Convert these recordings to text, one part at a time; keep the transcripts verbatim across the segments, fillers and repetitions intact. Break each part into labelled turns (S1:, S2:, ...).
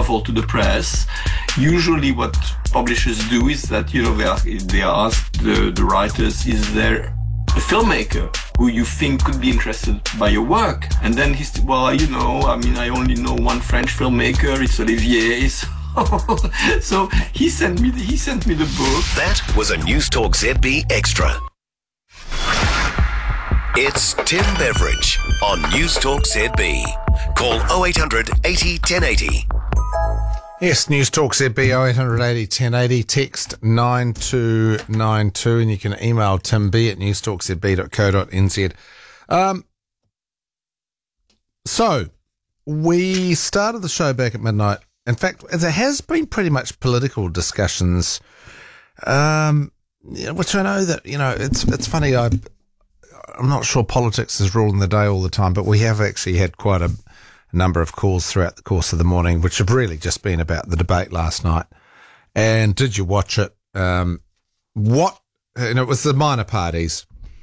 S1: of all to the press. Usually what publishers do is that, you know, they ask, they ask the, the writers, is there a filmmaker who you think could be interested by your work? And then he's, well, you know, I mean, I only know one French filmmaker, it's Olivier. So, so he sent me the, he sent me the book.
S2: That was a Newstalk Z B Extra. It's Tim Beveridge on Newstalk Z B. Call oh eight hundred eighty ten eighty.
S3: Yes, Newstalk Z B oh eight hundred eighty ten eighty. Text nine two nine two, and you can email timb at newstalk z b dot co dot n z. Um, so, we started the show back at midnight. In fact, there has been pretty much political discussions, um, which I know that, you know, it's it's funny, I, I'm not sure politics is ruling the day all the time, but we have actually had quite a number of calls throughout the course of the morning, which have really just been about the debate last night. And did you watch it? Um, what, and it was the minor parties.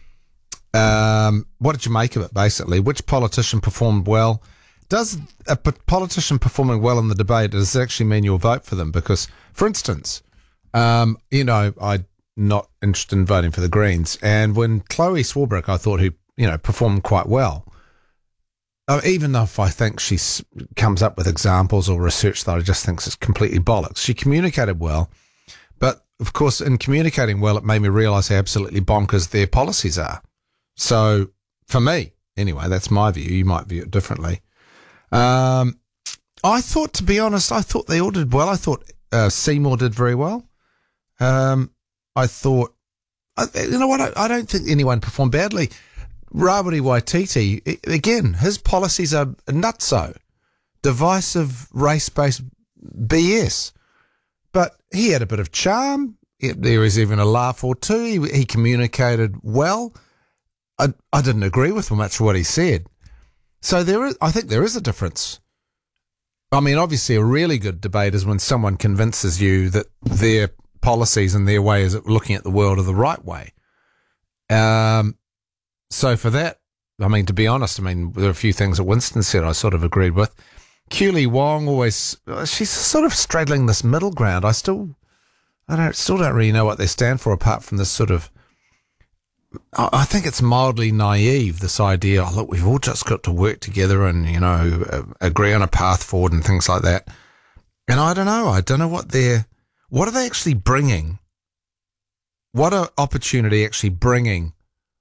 S3: Um, what did you make of it, basically? Which politician performed well? Does a p- politician performing well in the debate, does it actually mean you'll vote for them? Because, for instance, um, you know, I'm not interested in voting for the Greens. And when Chloe Swarbrick, I thought, who, you know, performed quite well, Uh, even though if I think she s- comes up with examples or research that I just think is completely bollocks, she communicated well. But, of course, in communicating well, it made me realise how absolutely bonkers their policies are. So, for me, anyway, that's my view. You might view it differently. Um, I thought, to be honest, I thought they all did well. I thought uh, Seymour did very well. Um, I thought, I, you know what, I, I don't think anyone performed badly. Rawiri Waititi, again, his policies are nutso, divisive, race-based B S. But he had a bit of charm. There was even a laugh or two. He, he communicated well. I, I didn't agree with much of what he said. So there is, I think there is a difference. I mean, obviously, a really good debate is when someone convinces you that their policies and their ways of looking at the world are the right way. Um. So for that, I mean, to be honest, I mean, there are a few things that Winston said I sort of agreed with. Keely Wong always, she's sort of straddling this middle ground. I still, I don't, still don't really know what they stand for apart from this sort of, I, I think it's mildly naive, this idea, oh, look, we've all just got to work together and, you know, uh, agree on a path forward and things like that. And I don't know, I don't know what they're, what are they actually bringing? What are opportunity actually bringing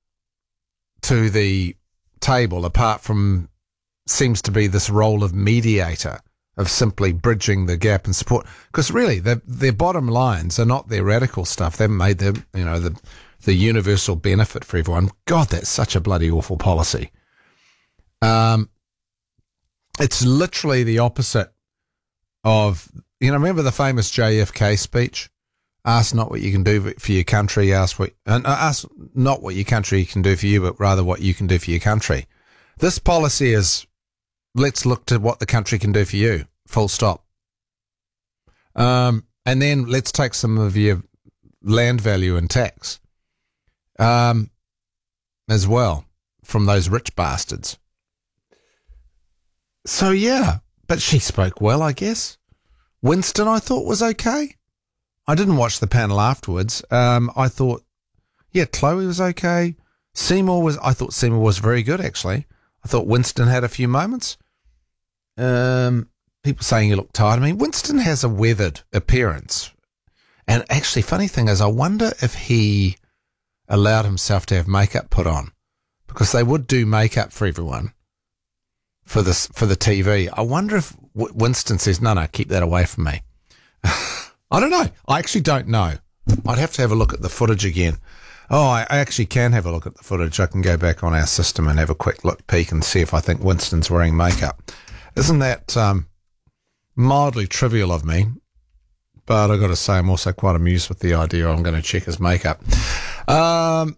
S3: to the table, apart from seems to be this role of mediator, of simply bridging the gap and support? Because really, their, their bottom lines are not their radical stuff. They've made the, you know, the the universal benefit for everyone. God, that's such a bloody awful policy. Um, it's literally the opposite of, you know, remember the famous J F K speech? Ask not what you can do for your country, ask what, and ask not what your country can do for you, but rather what you can do for your country. This policy is, let's look to what the country can do for you, full stop. Um, and then let's take some of your land value and tax, um, as well, from those rich bastards. So yeah, but she spoke well, I guess. Winston, I thought, was okay. I didn't watch the panel afterwards. Um, I thought, yeah, Chloe was okay. Seymour was, I thought Seymour was very good, actually. I thought Winston had a few moments. Um, people saying he looked tired. I mean, Winston has a weathered appearance. And actually, funny thing is, I wonder if he allowed himself to have makeup put on, because they would do makeup for everyone for this, for the T V. I wonder if w- Winston says, no, no, keep that away from me. I don't know. I actually don't know. I'd have to have a look at the footage again. Oh, I, I actually can have a look at the footage. I can go back on our system and have a quick look peek and see if I think Winston's wearing makeup. Isn't that um, mildly trivial of me? But I've got to say, I'm also quite amused with the idea I'm going to check his makeup. Um.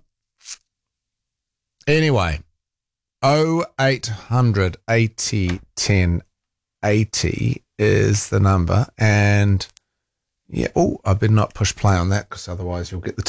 S3: Anyway, oh eight hundred eighty ten eighty is the number, and yeah, oh, I better not push play on that, because otherwise you'll get the